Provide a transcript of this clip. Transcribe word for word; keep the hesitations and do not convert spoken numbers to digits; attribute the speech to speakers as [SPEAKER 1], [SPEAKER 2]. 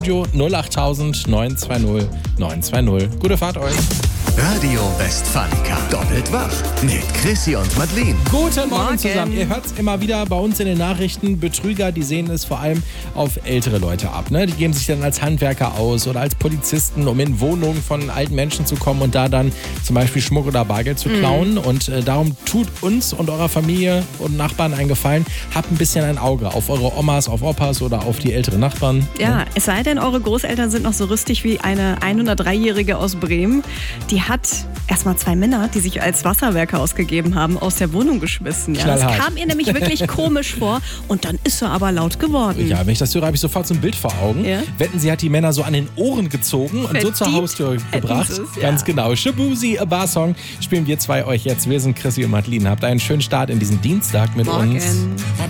[SPEAKER 1] null achttausend neun zwei null neun zwei null. Gute Fahrt euch.
[SPEAKER 2] Radio Westfalica. Doppelt wach mit Chrissy und Madeleine.
[SPEAKER 1] Guten Morgen,
[SPEAKER 3] Morgen.
[SPEAKER 1] zusammen. Ihr hört es immer wieder bei uns in den Nachrichten. Betrüger, die sehen es vor allem auf ältere Leute ab. Ne? Die geben sich dann als Handwerker aus oder als Polizisten, um in Wohnungen von alten Menschen zu kommen und da dann zum Beispiel Schmuck oder Bargeld zu klauen. Mhm. Und äh, darum tut uns und eurer Familie und Nachbarn einen Gefallen. Habt ein bisschen ein Auge auf eure Omas, auf Opas oder auf die älteren Nachbarn.
[SPEAKER 3] Ja,
[SPEAKER 1] Ne?
[SPEAKER 3] es sei denn, eure Großeltern sind noch so rüstig wie eine hundertdrei-Jährige aus Bremen. Die hat erstmal zwei Männer, die sich als Wasserwerker ausgegeben haben, aus der Wohnung geschmissen. Ja, das
[SPEAKER 1] Knallhart.
[SPEAKER 3] kam ihr nämlich wirklich komisch vor und dann ist sie aber laut geworden.
[SPEAKER 1] Ja, wenn ich das höre, habe ich sofort so ein Bild vor Augen.
[SPEAKER 3] Ja.
[SPEAKER 1] Wetten, sie hat die Männer so an den Ohren gezogen und so zur
[SPEAKER 3] Verdient
[SPEAKER 1] Haustür gebracht.
[SPEAKER 3] hätten sie's, ja.
[SPEAKER 1] Ganz genau. Shabuzi, a Bar Song, spielen wir zwei euch jetzt. Wir sind Chrissy und Madeleine. Habt einen schönen Start in diesen Dienstag mit
[SPEAKER 3] Morgen.
[SPEAKER 1] uns.